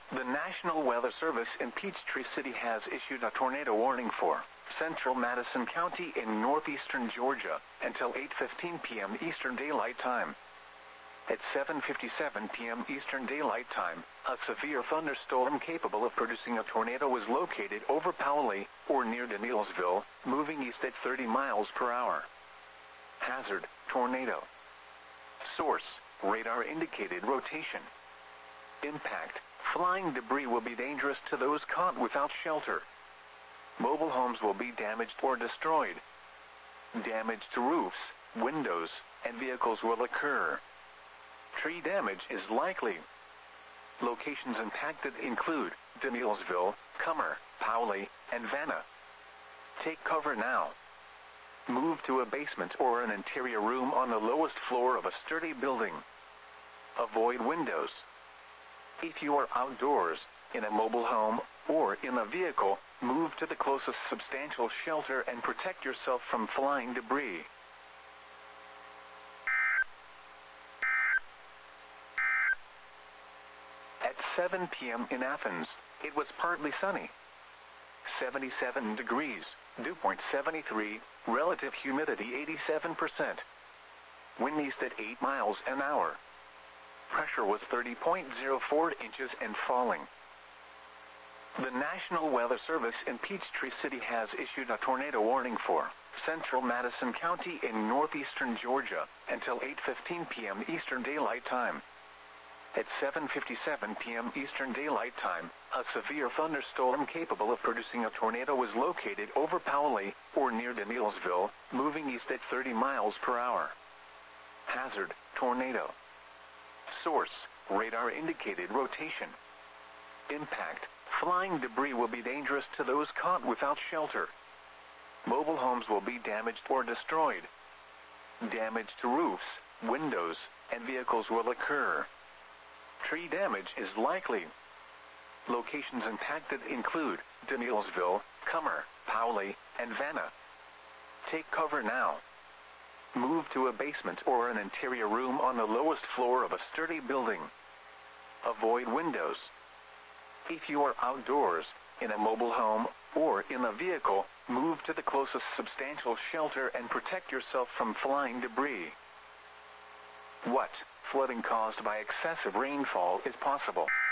The National Weather Service in Peachtree City has issued a tornado warning for central Madison County in northeastern Georgia until 8:15 p.m. Eastern Daylight Time. At 7:57 p.m. Eastern Daylight Time, a severe thunderstorm capable of producing a tornado was located over Powley, or near Danielsville, moving east at 30 miles per hour. Hazard, tornado. Source, radar indicated rotation. Impact, flying debris will be dangerous to those caught without shelter. Mobile homes will be damaged or destroyed. Damage to roofs, windows, and vehicles will occur. Tree damage is likely. Locations impacted include Danielsville, Cummer, Powley, and Vanna. Take cover now. Move to a basement or an interior room on the lowest floor of a sturdy building. Avoid windows. If you are outdoors, in a mobile home, or in a vehicle, move to the closest substantial shelter and protect yourself from flying debris. At 7 p.m. in Athens, it was partly sunny. 77 degrees, dew point 73, relative humidity 87%. Wind east at 8 miles an hour. Pressure was 30.04 inches and falling. The National Weather Service in Peachtree City has issued a tornado warning for central Madison County in northeastern Georgia until 8:15 p.m. Eastern Daylight Time. At 7:57 p.m. Eastern Daylight Time, a severe thunderstorm capable of producing a tornado was located over Powley, or near Danielsville, moving east at 30 miles per hour. Hazard, tornado. Source, radar indicated rotation. Impact, flying debris will be dangerous to those caught without shelter. Mobile homes will be damaged or destroyed. Damage to roofs, windows, and vehicles will occur. Tree damage is likely. Locations impacted include Danielsville, Cummer, Powley, and Vanna. Take cover now. Move to a basement or an interior room on the lowest floor of a sturdy building. Avoid windows. If you are outdoors, in a mobile home, or in a vehicle, move to the closest substantial shelter and protect yourself from flying debris. What? Flooding caused by excessive rainfall is possible.